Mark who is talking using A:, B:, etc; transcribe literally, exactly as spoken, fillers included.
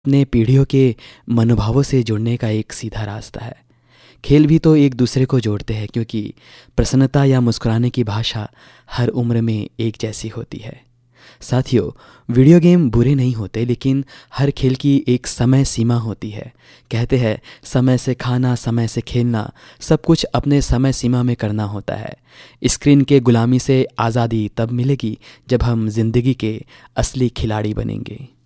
A: अपने पीढ़ियों के मनोभावों से जुड़ने का एक सीधा रास्ता है। खेल भी तो एक दूसरे को जोड़ते हैं, क्योंकि प्रसन्नता या मुस्कुराने की भाषा हर उम्र में एक जैसी होती है। साथियों, वीडियो गेम बुरे नहीं होते, लेकिन हर खेल की एक समय सीमा होती है। कहते हैं समय से खाना, समय से खेलना, सब कुछ अपने समय सीमा में करना होता है। स्क्रीन के गुलामी से आज़ादी तब मिलेगी जब हम जिंदगी के असली खिलाड़ी बनेंगे।